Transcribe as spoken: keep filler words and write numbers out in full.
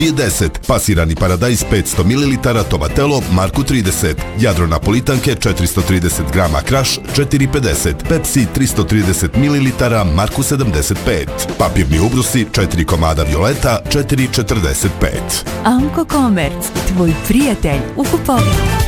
je deset, pasirani paradajz petsto mililitara Tomatelo Marku trideset, jadro napolitanke četiristo trideset grama Kraš četiri pedeset, Pepsi tristo trideset mililitara Marku sedamdeset pet, papirni ubrusi četiri komada Violeta četiri četrdeset pet. Amko Komerc, tvoj prijatelj u kupovini.